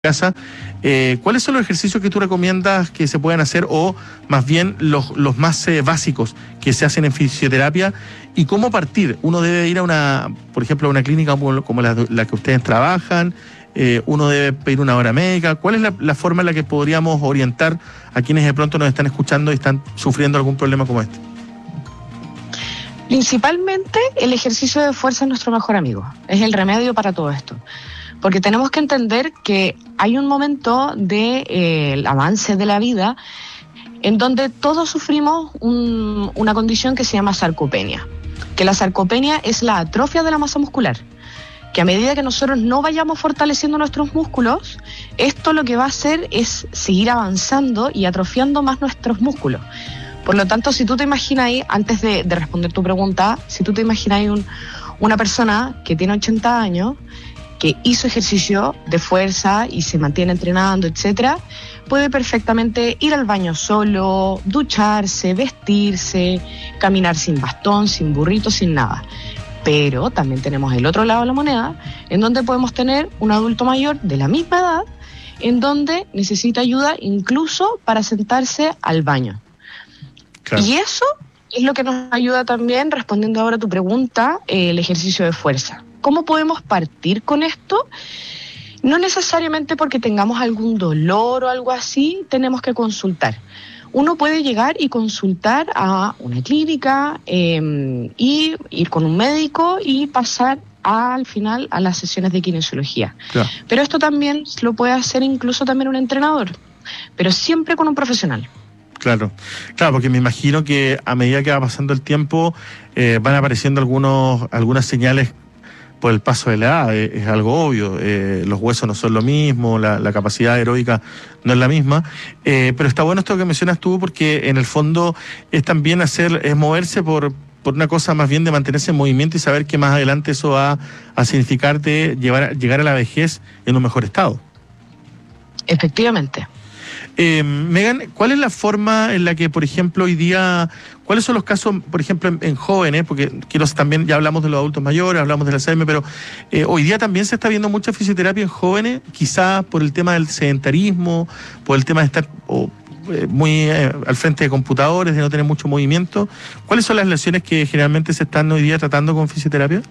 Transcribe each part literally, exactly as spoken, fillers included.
casa, eh, ¿cuáles son los ejercicios que tú recomiendas que se puedan hacer o más bien los, los más eh, básicos que se hacen en fisioterapia y cómo partir? Uno debe ir a una, por ejemplo, a una clínica como, como la, la que ustedes trabajan, eh, uno debe pedir una hora médica. ¿Cuál es la, la forma en la que podríamos orientar a quienes de pronto nos están escuchando y están sufriendo algún problema como este? Principalmente el ejercicio de fuerza es nuestro mejor amigo, es el remedio para todo esto. Porque tenemos que entender que hay un momento del de, eh, avance de la vida en donde todos sufrimos un, una condición que se llama sarcopenia. Que la sarcopenia es la atrofia de la masa muscular. Que a medida que nosotros no vayamos fortaleciendo nuestros músculos, esto lo que va a hacer es seguir avanzando y atrofiando más nuestros músculos. Por lo tanto, si tú te imaginas ahí, antes de, de responder tu pregunta, si tú te imaginas ahí un, una persona que tiene ochenta años, que hizo ejercicio de fuerza y se mantiene entrenando, etcétera, puede perfectamente ir al baño solo, ducharse, vestirse, caminar sin bastón, sin burrito, sin nada. Pero también tenemos el otro lado de la moneda, en donde podemos tener un adulto mayor de la misma edad, en donde necesita ayuda incluso para sentarse al baño. Claro. Y eso es lo que nos ayuda también, respondiendo ahora a tu pregunta, eh, el ejercicio de fuerza. ¿Cómo podemos partir con esto? No necesariamente porque tengamos algún dolor o algo así, tenemos que consultar. Uno puede llegar y consultar a una clínica eh, y ir con un médico y pasar a, al final a las sesiones de kinesiología. Claro. Pero esto también lo puede hacer incluso también un entrenador, pero siempre con un profesional. Claro, claro, porque me imagino que a medida que va pasando el tiempo eh, van apareciendo algunos algunas señales por el paso de la edad, es, es algo obvio, eh, los huesos no son lo mismo, la, la capacidad aeróbica no es la misma, eh, pero está bueno esto que mencionas tú porque en el fondo es también hacer, es moverse por, por una cosa más bien de mantenerse en movimiento y saber que más adelante eso va a significar de llevar, llegar a la vejez en un mejor estado. Efectivamente. Eh, Megan, ¿cuál es la forma en la que, por ejemplo, hoy día, cuáles son los casos, por ejemplo, en, en jóvenes, porque quiero también, ya hablamos de los adultos mayores, hablamos del Alzheimer, pero eh, hoy día también se está viendo mucha fisioterapia en jóvenes, quizás por el tema del sedentarismo, por el tema de estar oh, eh, muy eh, al frente de computadores, de no tener mucho movimiento. ¿Cuáles son las lesiones que generalmente se están hoy día tratando con fisioterapia?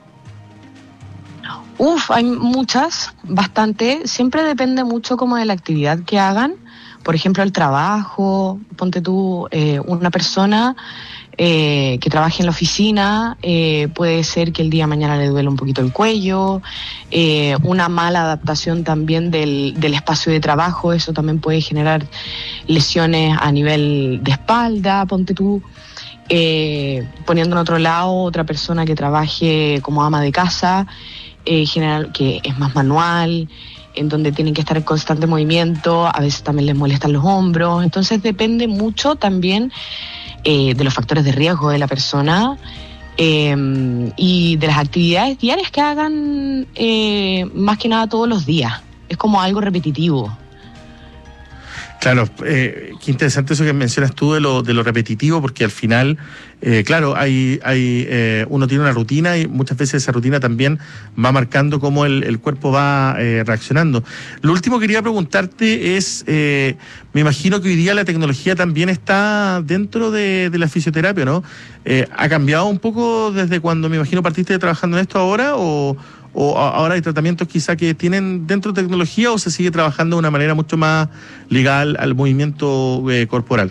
Uf, hay muchas, bastante. Siempre depende mucho como de la actividad que hagan. Por ejemplo, el trabajo, ponte tú, eh, una persona eh, que trabaje en la oficina, eh, puede ser que el día de mañana le duele un poquito el cuello, eh, una mala adaptación también del, del espacio de trabajo, eso también puede generar lesiones a nivel de espalda, ponte tú. Eh, poniendo en otro lado, otra persona que trabaje como ama de casa, eh, general, que es más manual, en donde tienen que estar en constante movimiento, a veces también les molestan los hombros, entonces depende mucho también eh, de los factores de riesgo de la persona eh, y de las actividades diarias que hagan eh, más que nada todos los días, es como algo repetitivo. Claro, eh, qué interesante eso que mencionas tú de lo, de lo repetitivo, porque al final, eh, claro, hay, hay, eh, uno tiene una rutina y muchas veces esa rutina también va marcando cómo el, el cuerpo va eh, reaccionando. Lo último que quería preguntarte es, eh, me imagino que hoy día la tecnología también está dentro de, de la fisioterapia, ¿no? Eh, ¿Ha cambiado un poco desde cuando me imagino partiste trabajando en esto ahora o... ¿O ahora hay tratamientos quizá que tienen dentro de tecnología o se sigue trabajando de una manera mucho más ligada al, al movimiento eh, corporal?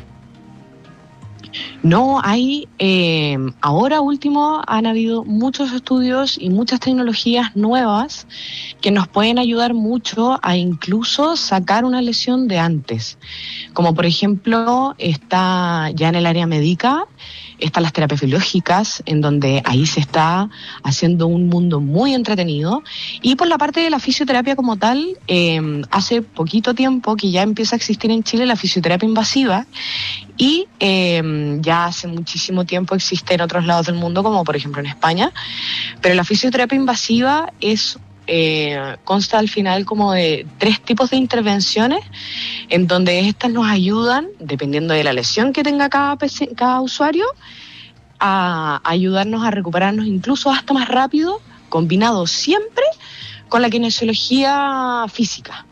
No, hay, eh, ahora último han habido muchos estudios y muchas tecnologías nuevas que nos pueden ayudar mucho a incluso sacar una lesión de antes. Como por ejemplo, está ya en el área médica, están las terapias biológicas, en donde ahí se está haciendo un mundo muy entretenido. Y por la parte de la fisioterapia como tal, eh, hace poquito tiempo que ya empieza a existir en Chile la fisioterapia invasiva y eh, ya hace muchísimo tiempo existe en otros lados del mundo, como por ejemplo en España. Pero la fisioterapia invasiva es Eh, consta al final como de tres tipos de intervenciones en donde estas nos ayudan, dependiendo de la lesión que tenga cada, cada usuario, a ayudarnos a recuperarnos incluso hasta más rápido, combinado siempre con la kinesiología física.